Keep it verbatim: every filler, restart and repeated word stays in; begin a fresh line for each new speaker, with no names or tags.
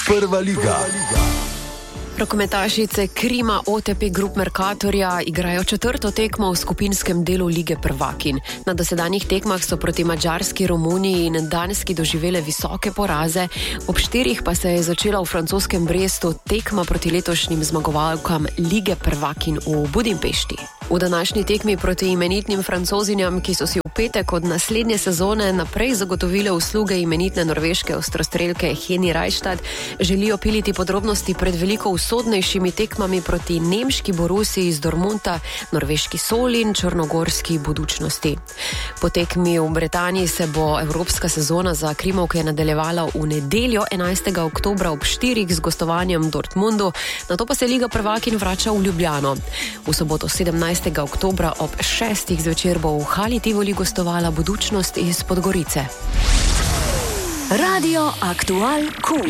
Prva liga.
Rokometašice Krima O T P Group Mercatorja igrajo četrto tekmo v skupinskem delu Lige prvakinj. Na dosedanjih tekmah so proti Madžarski, Romuniji in Danski doživele visoke poraze, ob štirih pa se je začela v francoskem Brestu tekma proti letošnjim zmagovalkam Lige prvakinj v Budimpešti. V današnji tekmi proti imenitnim Francozinjam, ki so si v petek od naslednje sezone naprej zagotovile usluge imenitne norveške ostrostrelke Heni Rajstad, želijo piliti podrobnosti pred veliko usodnejšimi tekmami proti nemški Borussiji iz Dortmunda, norveški Soli in črnogorski Budućnosti. Po tekmi v Britaniji se bo evropska sezona za krimovke nadaljevala v nedeljo enajstega oktobra ob štirih z gostovanjem v Dortmundu, nato pa se Liga prvakinj vrača v Ljubljano. V soboto sedemnajstega oktobra ob šestih zvečer bo v Hali Tivoli gostovala Budućnost iz Podgorice.
Radio Aktual Q.